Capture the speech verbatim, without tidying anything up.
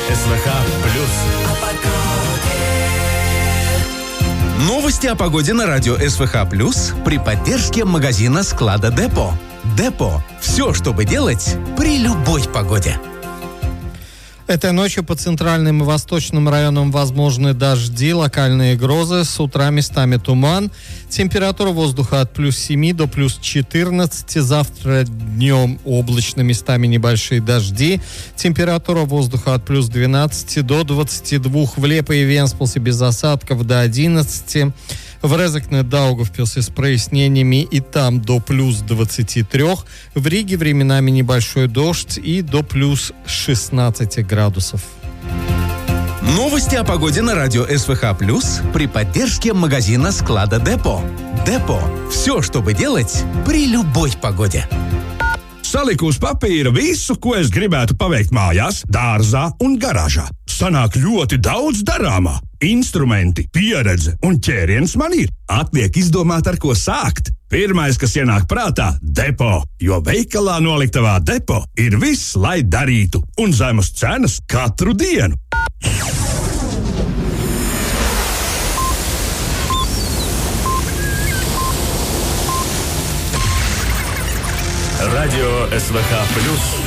СВХ плюс. Новости о погоде на радио СВХ плюс при поддержке магазина склада Депо. Депо. Все, чтобы делать при любой погоде. Этой ночью по центральным и восточным районам возможны дожди, локальные грозы, с утра местами туман. Температура воздуха от плюс семи до плюс четырнадцати. Завтра днем облачно, местами небольшие дожди. Температура воздуха от плюс двенадцати до двадцати двух. В Лепо и Венспилсе без осадков до одиннадцати. В Резекне, Даугавпилсе с прояснениями и там до плюс двадцати трёх. В Риге временами небольшой дождь и до плюс шестнадцати градусов. Новости о погоде на радио СВХ плюс при поддержке магазина склада Депо. Депо. Все, чтобы делать при любой погоде. Saliku uz papīra visu, ko es gribētu paveikt mājās, dārzā un garāžā. Sanāk ļoti daudz darāmā. Instrumenti, pieredze un ķēriens man ir. Atliek izdomāt, ar ko sākt. Pirmais, kas ienāk prātā - Depo. Jo veikalā noliktavā Depo ir viss, lai darītu. Un zemas cenas katru dienu. Радио СВХ плюс.